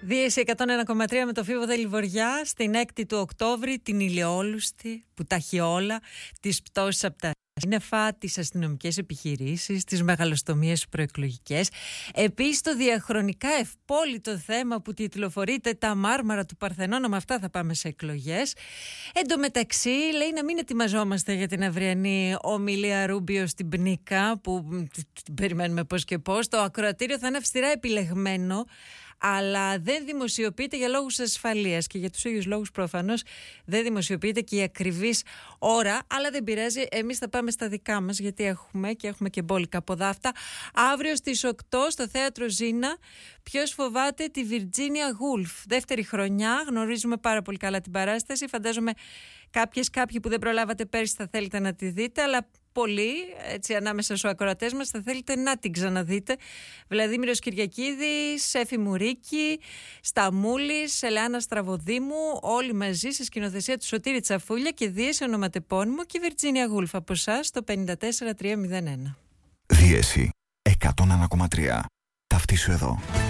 Δίεση 101,3 με το Φίβο Δελιβοριά στην 6η του Οκτώβρη, την ηλιόλουστη που τα έχει όλα, τις πτώσεις από τα σύννεφα, τις αστυνομικές επιχειρήσεις, τις μεγαλοστομίες προεκλογικές. Επίσης το διαχρονικά ευπόλυτο θέμα που τιτλοφορείται τα μάρμαρα του Παρθενώνα, με αυτά θα πάμε σε εκλογές. Εν τω μεταξύ λέει να μην ετοιμαζόμαστε για την αυριανή ομιλία Ρούμπιο στην Πνίκα που την περιμένουμε πώς και πώς. Το ακροατήριο θα είναι αυστηρά επιλεγμένο, αλλά δεν δημοσιοποιείται για λόγους ασφαλείας και για τους ίδιους λόγους προφανώς δεν δημοσιοποιείται και η ακριβής ώρα, αλλά δεν πειράζει, εμείς θα πάμε στα δικά μας γιατί έχουμε και μπόλικα ποδάφτα. Αύριο στις 8 στο Θέατρο Ζήνα, ποιος φοβάται τη Βιρτζίνια Γούλφ, δεύτερη χρονιά, γνωρίζουμε πάρα πολύ καλά την παράσταση, φαντάζομαι κάποιοι που δεν προλάβατε πέρσι θα θέλετε να τη δείτε, αλλά πολύ, έτσι ανάμεσα στους ακροατές μας, θα θέλετε να την ξαναδείτε. Βλαδίμηρος Κυριακίδης, Έφη Μουρίκη, Σταμούλης, Ελεάνα Στραβοδήμου, όλοι μαζί σε σκηνοθεσία του Σωτήρη Τσαφούλια και δίεση ονοματεπώνυμο και Βιρτζίνια Γούλφ από εσάς το 54301. Δίεση 101,3. Ταυτίσου εδώ.